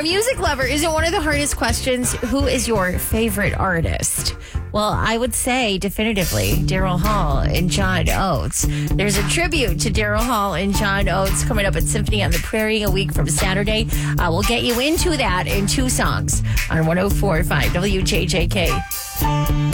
a music lover, is it one of the hardest questions? Who is your favorite artist? Well, I would say definitively Daryl Hall and John Oates. There's a tribute to Daryl Hall and John Oates coming up at Symphony on the Prairie a week from Saturday. We'll get you into that in two songs on 104.5 WJJK.